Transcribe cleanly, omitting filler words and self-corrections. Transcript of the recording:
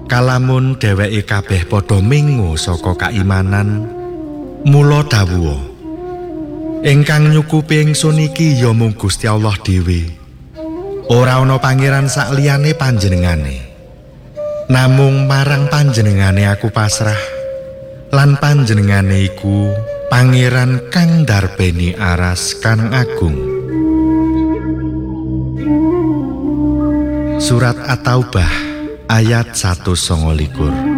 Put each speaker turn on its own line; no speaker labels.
Kalamun dheweke kabeh padha mingu saka kaimanan, mula dawuha, ingkang nyukupi ingsun iki ya mung Gusti Allah dhewe. Ora ana pangeran sakliyane panjenengane. Namung marang panjenengane aku pasrah, lan panjenengane iku pangeran kang ndarbeni aras kang agung. Surat At-Taubah ayat 129.